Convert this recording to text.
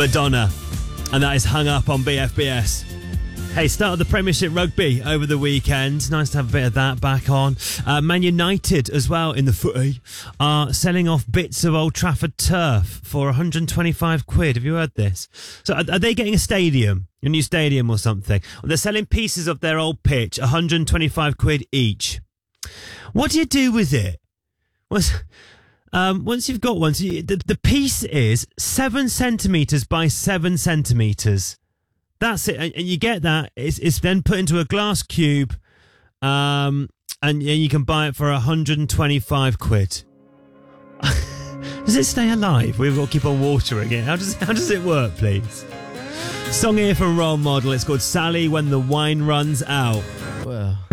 Madonna. And that is Hung Up on BFBS. Hey, start of the Premiership Rugby over the weekend. Nice to have a bit of that back on. Man United as well in the footy are selling off bits of Old Trafford turf for 125 quid. Have you heard this? So are they getting a new stadium or something? They're selling pieces of their old pitch, 125 quid each. What do you do with it? Once you've got one, so the piece is 7 centimetres by 7 centimetres. That's it, and you get that. It's then put into a glass cube, and you can buy it for 125 quid. Does it stay alive? We've got to keep on watering it. How does it work, please? Song here from Role Model. It's called Sally When the Wine Runs Out. Well.